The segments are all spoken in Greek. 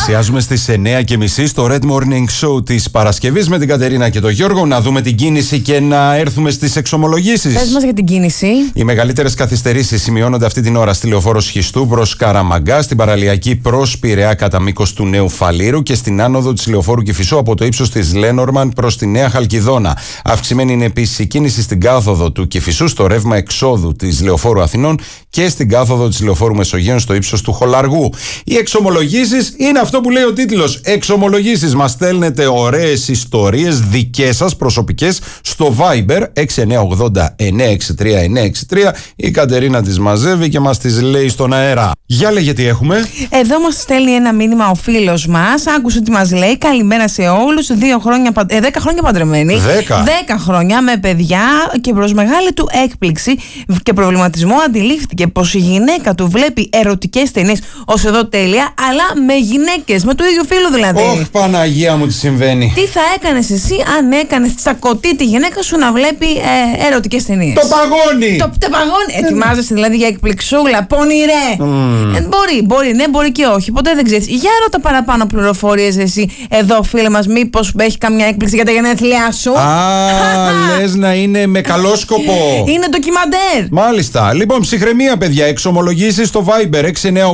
Πλησιάζουμε στις 9:30 στο Red Morning Show της Παρασκευής με την Κατερίνα και τον Γιώργο. Να δούμε την κίνηση και να έρθουμε στις εξομολογήσεις. Πες μας για την κίνηση. Οι μεγαλύτερες καθυστερήσεις σημειώνονται αυτή την ώρα στη λεωφόρο Σχιστού προς Καραμαγκά, στην παραλιακή προς Πειραιά κατά μήκος του Νέου Φαλήρου και στην άνοδο της λεωφόρου Κηφισού από το ύψος της Λένορμαν προς τη Νέα Χαλκιδόνα. Αυξημένη είναι επίσης η κίνηση στην κάθοδο του Κηφισού, στο ρεύμα εξόδου της λεωφόρου Αθηνών και στην κάθοδο της λεωφόρου Μεσογείων στο ύψος του Χολαργού. Οι εξομολογήσεις είναι αυτό που λέει ο τίτλος. Εξομολογήσεις. Μας στέλνετε ωραίες ιστορίες δικές σας προσωπικές στο Viber 6980-963-963. Η Κατερίνα τις μαζεύει και μας τις λέει στον αέρα. Για λέγε τι έχουμε. Εδώ μας στέλνει ένα μήνυμα ο φίλος μας. Άκουσε τι μας λέει. Καλημέρα σε όλους. 10 χρόνια παντρεμένοι. 10 χρόνια με παιδιά και προς μεγάλη του έκπληξη και προβληματισμό αντιλήφθηκε πως η γυναίκα του βλέπει ερωτικές ταινίες ως εδώ τέλεια, αλλά με γυναίκες, με του ίδιου φίλου δηλαδή. Όχι, Παναγία μου, τι συμβαίνει. Τι θα έκανες εσύ αν έκανες τσακωτή τη γυναίκα σου να βλέπει ερωτικές ταινίες? Το παγώνει! Το παγώνει! Ετοιμάζεσαι δηλαδή για εκπληξούλα, πονηρέ! Μπορεί, ναι, μπορεί και όχι. Ποτέ δεν ξέρεις. Για ρώτα παραπάνω πληροφορίες εσύ εδώ, φίλε μας, μήπως έχει καμιά έκπληξη για τα γενέθλιά σου. Λες να είναι με καλό σκοπό. Είναι ντοκιμαντέρ. Μάλιστα. Λοιπόν, ψυχραιμία, παιδιά. Εξομολογήσεις στο Viber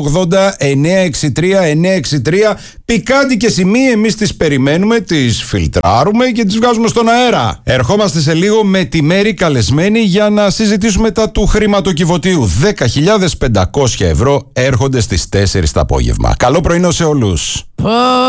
6980-963-963. Πικάντικες σημεία, εμείς τις περιμένουμε, τις φιλτράρουμε και τις βγάζουμε στον αέρα. Ερχόμαστε σε λίγο με τη Μέρη καλεσμένη για να συζητήσουμε τα του χρηματοκιβωτίου. 10.500 ευρώ έρχονται στις 4 το απόγευμα. Καλό πρωινό σε όλους.